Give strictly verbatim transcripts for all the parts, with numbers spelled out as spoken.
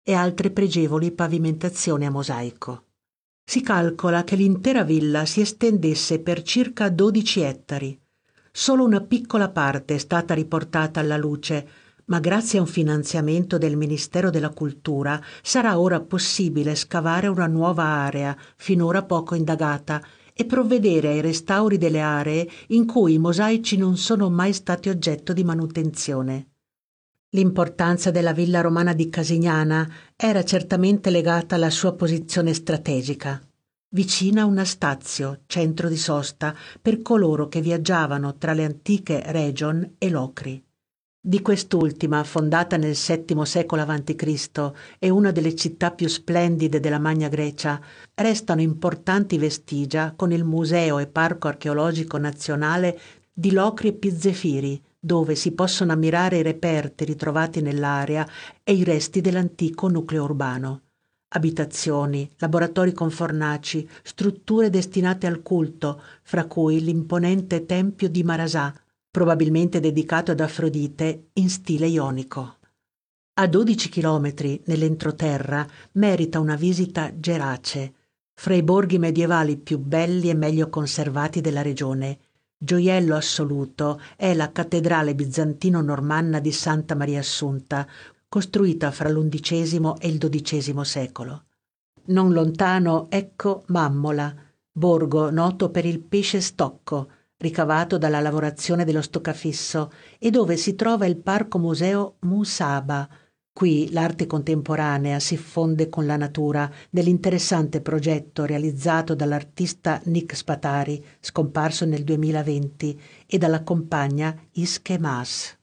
e altre pregevoli pavimentazioni a mosaico. Si calcola che l'intera villa si estendesse per circa dodici ettari. Solo una piccola parte è stata riportata alla luce, ma grazie a un finanziamento del Ministero della Cultura sarà ora possibile scavare una nuova area, finora poco indagata, e provvedere ai restauri delle aree in cui i mosaici non sono mai stati oggetto di manutenzione. L'importanza della villa romana di Casignana era certamente legata alla sua posizione strategica, vicina a una stazio, centro di sosta per coloro che viaggiavano tra le antiche region e Locri. Di quest'ultima, fondata nel settimo secolo avanti Cristo e una delle città più splendide della Magna Grecia, restano importanti vestigia con il Museo e Parco Archeologico Nazionale di Locri e Pizzefiri, dove si possono ammirare i reperti ritrovati nell'area e i resti dell'antico nucleo urbano. Abitazioni, laboratori con fornaci, strutture destinate al culto, fra cui l'imponente tempio di Marasà, probabilmente dedicato ad Afrodite in stile ionico. A dodici chilometri nell'entroterra merita una visita Gerace, fra i borghi medievali più belli e meglio conservati della regione. Gioiello assoluto è la cattedrale bizantino-normanna di Santa Maria Assunta, costruita fra l'undicesimo e il dodicesimo secolo. Non lontano, ecco Mammola, borgo noto per il pesce stocco, ricavato dalla lavorazione dello stoccafisso, e dove si trova il parco museo Musaba. Qui l'arte contemporanea si fonde con la natura nell'interessante progetto realizzato dall'artista Nick Spatari, scomparso nel duemilaventi, e dalla compagna Ische Mas.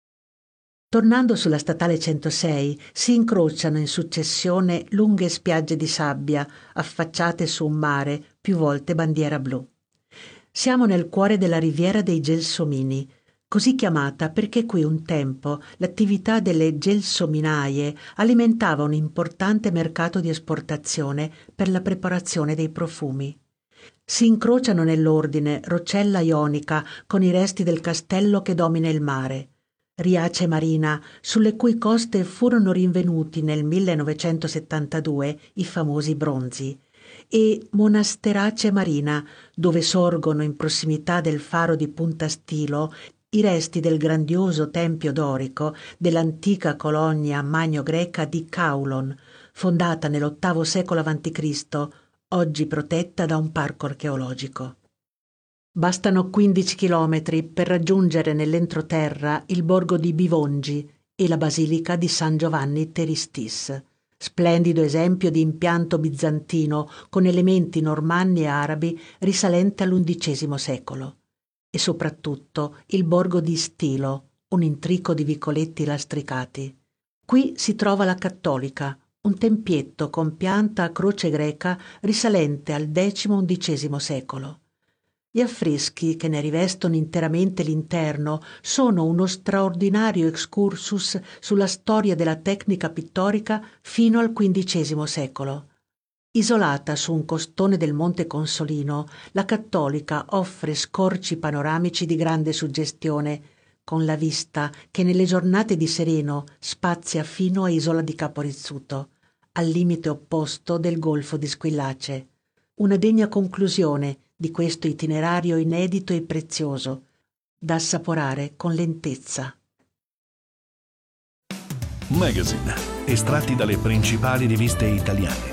Tornando sulla statale centosei si incrociano in successione lunghe spiagge di sabbia affacciate su un mare più volte bandiera blu. Siamo nel cuore della riviera dei Gelsomini, così chiamata perché qui un tempo l'attività delle gelsominaie alimentava un importante mercato di esportazione per la preparazione dei profumi. Si incrociano nell'ordine Rocella Ionica con i resti del castello che domina il mare, Riace Marina, sulle cui coste furono rinvenuti nel millenovecentosettantadue i famosi bronzi, e Monasterace Marina, dove sorgono in prossimità del faro di Punta Stilo i resti del grandioso tempio dorico dell'antica colonia magno-greca di Caulon, fondata nell'ottavo secolo avanti Cristo, oggi protetta da un parco archeologico. Bastano quindici chilometri per raggiungere nell'entroterra il borgo di Bivongi e la basilica di San Giovanni Teristis, splendido esempio di impianto bizantino con elementi normanni e arabi risalente all'undicesimo secolo, e soprattutto il borgo di Stilo, un intrico di vicoletti lastricati. Qui si trova la Cattolica, un tempietto con pianta a croce greca risalente al decimo-undicesimo secolo. Gli affreschi che ne rivestono interamente l'interno sono uno straordinario excursus sulla storia della tecnica pittorica fino al quindicesimo secolo. Isolata su un costone del Monte Consolino, la Cattolica offre scorci panoramici di grande suggestione, con la vista che nelle giornate di sereno spazia fino a Isola di Caporizzuto, al limite opposto del Golfo di Squillace. Una degna conclusione di questo itinerario inedito e prezioso, da assaporare con lentezza. Magazine, estratti dalle principali riviste italiane.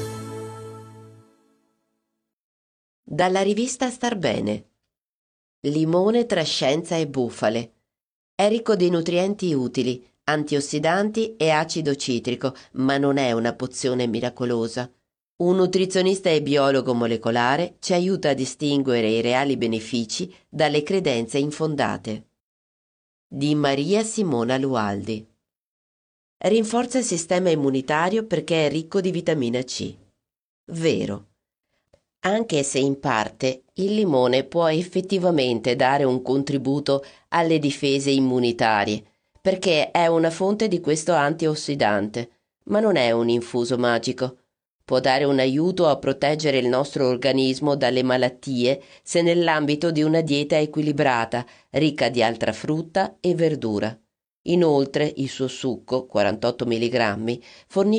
Dalla rivista Star Bene. Limone tra scienza e bufale. È ricco di nutrienti utili, antiossidanti e acido citrico, ma non è una pozione miracolosa. Un nutrizionista e biologo molecolare ci aiuta a distinguere i reali benefici dalle credenze infondate. Di Maria Simona Lualdi. Rinforza il sistema immunitario perché è ricco di vitamina C. Vero. Anche se in parte il limone può effettivamente dare un contributo alle difese immunitarie, perché è una fonte di questo antiossidante, ma non è un infuso magico. Può dare un aiuto a proteggere il nostro organismo dalle malattie se nell'ambito di una dieta equilibrata, ricca di altra frutta e verdura. Inoltre il suo succo, quarantotto milligrammi, fornisce